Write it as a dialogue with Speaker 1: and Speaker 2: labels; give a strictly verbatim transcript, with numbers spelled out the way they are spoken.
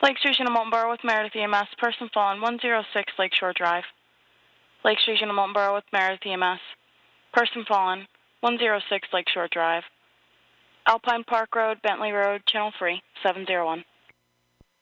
Speaker 1: Lakes Region of Mountain Borough with Meredith E M S. Person fallen, one oh six Lakeshore Drive. Lakes Region of Mountain Borough with Meredith E M S. Person fallen, one oh six Lakeshore Drive. Alpine Park Road, Bentley Road, Channel three, seven oh one.